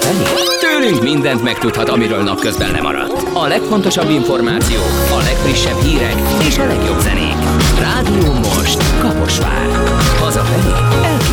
Hazafelé? Tőlünk mindent megtudhat, amiről napközben lemaradt. A legfontosabb információk, a legfrissebb hírek és a legjobb zenék. Rádió most Kaposvár. Hazafelé?